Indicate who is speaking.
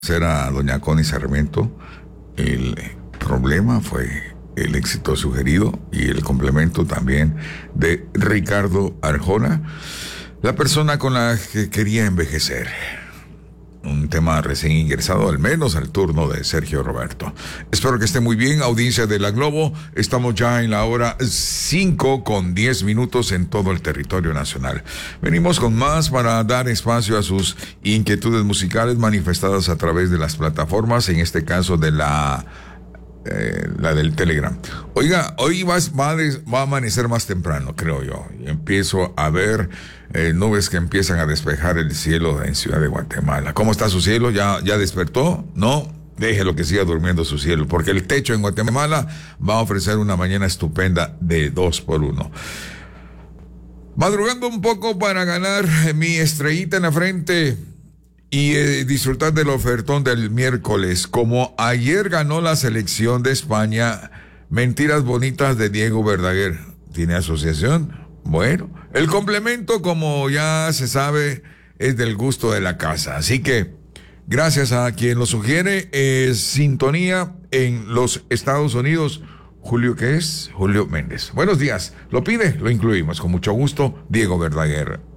Speaker 1: Era doña Connie Sarmiento. El problema fue el éxito sugerido y el complemento también de Ricardo Arjona, la persona con la que quería envejecer. Un tema recién ingresado, al menos al turno de Sergio Roberto. Espero que esté muy bien, audiencia de La Globo. Estamos ya en la hora 5:10 en todo el territorio nacional. Venimos con más para dar espacio a sus inquietudes musicales manifestadas a través de las plataformas, en este caso de la del Telegram. Oiga, hoy va a amanecer más temprano, creo yo. Empiezo a ver nubes que empiezan a despejar el cielo en Ciudad de Guatemala. ¿Cómo está su cielo? ¿Ya despertó? ¿No? Déjelo que siga durmiendo su cielo, porque el techo en Guatemala va a ofrecer una mañana estupenda de 2x1. Madrugando un poco para ganar mi estrellita en la frente y disfrutar del ofertón del miércoles. Como ayer ganó la selección de España, Mentiras Bonitas de Diego Verdaguer. ¿Tiene asociación? Bueno, el complemento, como ya se sabe, es del gusto de la casa. Así que, gracias a quien lo sugiere, sintonía en los Estados Unidos. Julio Méndez. Buenos días. Lo pide, lo incluimos. Con mucho gusto, Diego Verdaguer.